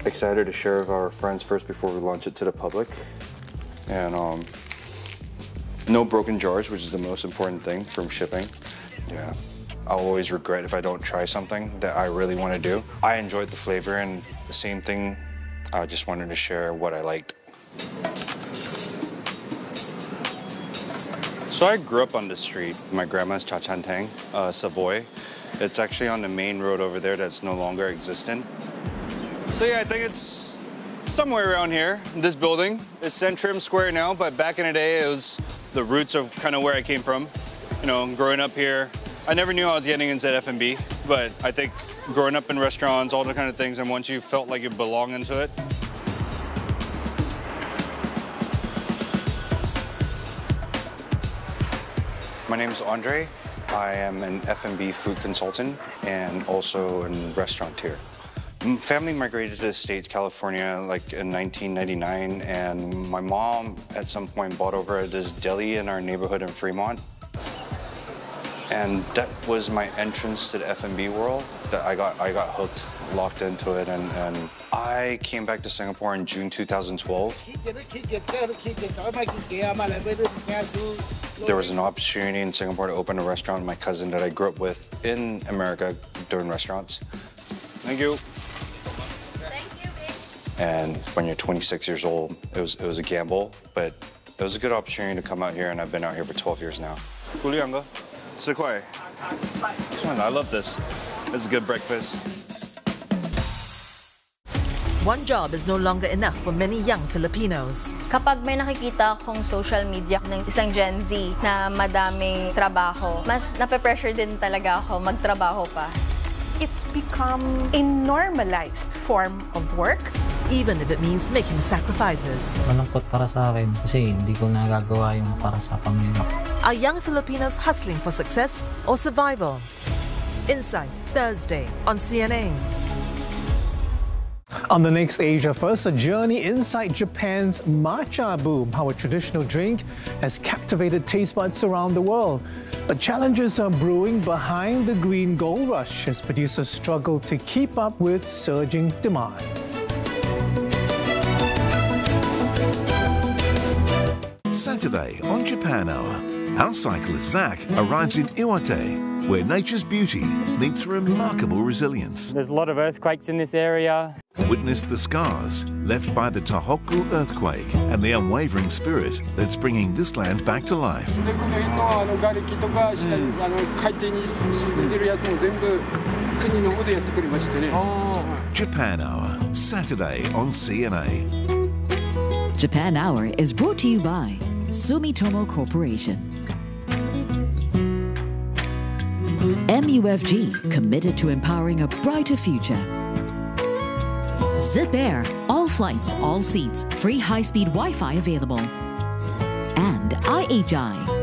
excited to share with our friends first before we launch it to the public. And no broken jars, which is the most important thing from shipping. Yeah, I'll always regret if I don't try something that I really want to do. I enjoyed the flavor, and the same thing, I just wanted to share what I liked. So I grew up on the street. My grandma's Cha Chan Teng, Savoy. It's actually on the main road over there that's no longer existent. So yeah, I think it's somewhere around here, this building. It's Centrum Square now, but back in the day, it was the roots of kind of where I came from. You know, growing up here, I never knew I was getting into F&B, but I think growing up in restaurants, all the kind of things, and once you felt like you belong into it. My name is Andre. I am an F&B food consultant and also a restaurateur. Family migrated to the States, California, like in 1999, and my mom at some point bought over this deli in our neighborhood in Fremont. And that was my entrance to the F&B world. That I got hooked, locked into it, and I came back to Singapore in June 2012. There was an opportunity in Singapore to open a restaurant with my cousin that I grew up with in America doing restaurants. Thank you. Thank you, babe. And when you're 26 years old, it was a gamble, but it was a good opportunity to come out here, and I've been out here for 12 years now. Kulianga, Sikwai. I love this. It's a good breakfast. One job is no longer enough for many young Filipinos. Kapag may nakikita akong social media ng isang Gen Z na madaming trabaho, mas nape-pressure din talaga ako magtrabaho pa. It's become a normalized form of work. Even if it means making sacrifices. Malungkot para sa akin kasi hindi ko nagagawa yung para sa pamilya. Are young Filipinos hustling for success or survival? Insight, Thursday on CNA. On the next Asia First, a journey inside Japan's matcha boom, how a traditional drink has captivated taste buds around the world. But challenges are brewing behind the green gold rush as producers struggle to keep up with surging demand. Saturday on Japan Hour, our cyclist Zach arrives in Iwate, where nature's beauty meets remarkable resilience. There's a lot of earthquakes in this area. Witness the scars left by the Tohoku earthquake and the unwavering spirit that's bringing this land back to life. Japan Hour, Saturday on CNA. Japan Hour is brought to you by Sumitomo Corporation. MUFG, committed to empowering a brighter future. Zip Air, all flights, all seats, free high-speed Wi-Fi available. And IHI,